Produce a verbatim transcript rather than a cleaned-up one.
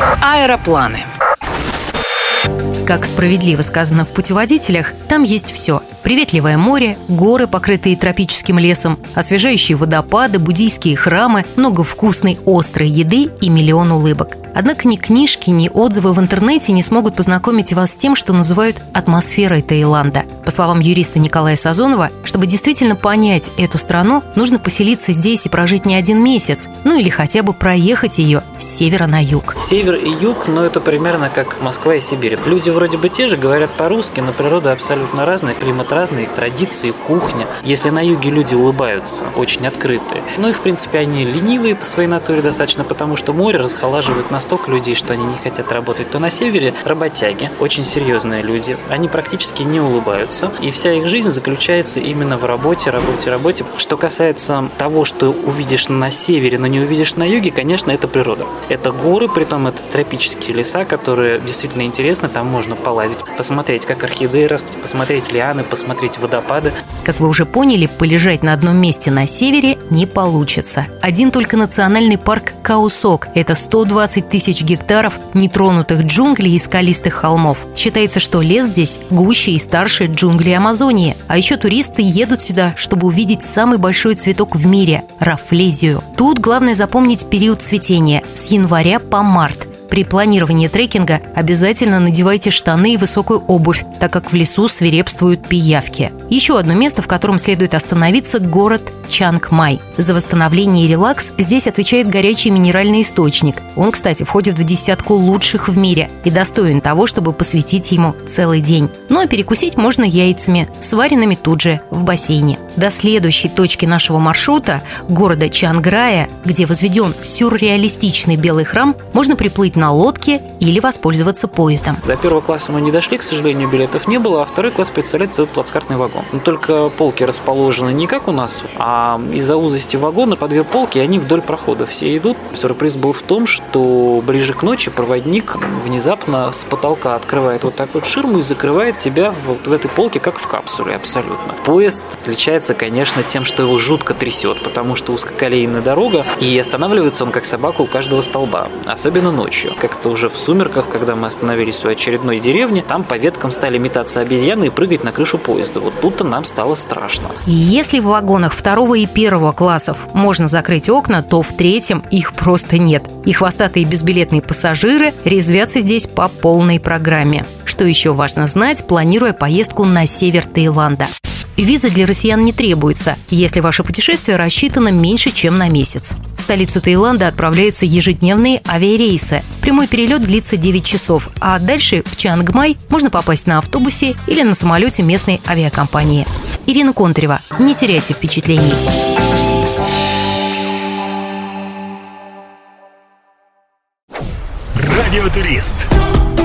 Аэропланы. Как справедливо сказано в путеводителях, там есть все. Приветливое море, горы, покрытые тропическим лесом, освежающие водопады, буддийские храмы, много вкусной острой еды и миллион улыбок. Однако ни книжки, ни отзывы в интернете не смогут познакомить вас с тем, что называют атмосферой Таиланда. По словам юриста Николая Сазонова, чтобы действительно понять эту страну, нужно поселиться здесь и прожить не один месяц, ну или хотя бы проехать ее с севера на юг. Север и юг, но это примерно как Москва и Сибирь. Люди вроде бы те же, говорят по-русски, но природа абсолютно разная, климат разный, традиции, кухня. Если на юге люди улыбаются, очень открытые, ну и в принципе они ленивые по своей натуре достаточно, потому что море расхолаживает настолько людей, что они не хотят работать, то на севере работяги, очень серьезные люди, они практически не улыбаются, и вся их жизнь заключается именно в работе, работе, работе. Что касается того, что увидишь на севере, но не увидишь на юге, конечно, это природа. Это горы, притом это тропические леса, которые действительно интересны, там можно полазить, посмотреть, как орхидеи растут, посмотреть лианы, посмотреть водопады. Как вы уже поняли, полежать на одном месте на севере не получится. Один только национальный парк Каосок – это сто двадцать тысяч гектаров нетронутых джунглей и скалистых холмов. Считается, что лес здесь гуще и старше джунглей Амазонии. А еще туристы едут сюда, чтобы увидеть самый большой цветок в мире – рафлезию. Тут главное запомнить период цветения – с января по март. При планировании трекинга обязательно надевайте штаны и высокую обувь, так как в лесу свирепствуют пиявки. Еще одно место, в котором следует остановиться – город Чангмай. За восстановление и релакс здесь отвечает горячий минеральный источник. Он, кстати, входит в десятку лучших в мире и достоин того, чтобы посвятить ему целый день. Ну а перекусить можно яйцами, сваренными тут же в бассейне. До следующей точки нашего маршрута, города Чанграя, где возведен сюрреалистичный белый храм, можно приплыть на лодке или воспользоваться поездом. До первого класса мы не дошли, к сожалению, билетов не было, а второй класс представляет собой плацкартный вагон. Но только полки расположены не как у нас, а из-за узости вагона по две полки, и они вдоль прохода все идут. Сюрприз был в том, что ближе к ночи проводник внезапно с потолка открывает вот так вот ширму и закрывает тебя вот в этой полке, как в капсуле абсолютно. Поезд отличается, конечно, тем, что его жутко трясет, потому что узкоколейная дорога, и останавливается он как собака у каждого столба, особенно ночью. Как-то уже в сумерках, когда мы остановились у очередной деревни, там по веткам стали метаться обезьяны и прыгать на крышу поезда. Вот тут-то нам стало страшно. И если в вагонах второго и первого классов можно закрыть окна, то в третьем их просто нет. И хвостатые безбилетные пассажиры резвятся здесь по полной программе. Что еще важно знать, планируя поездку на север Таиланда? Виза для россиян не требуется, если ваше путешествие рассчитано меньше, чем на месяц. В столицу Таиланда отправляются ежедневные авиарейсы. Прямой перелет длится девять часов, а дальше в Чангмай можно попасть на автобусе или на самолете местной авиакомпании. Ирина Контарева. Не теряйте впечатлений. Радиотурист.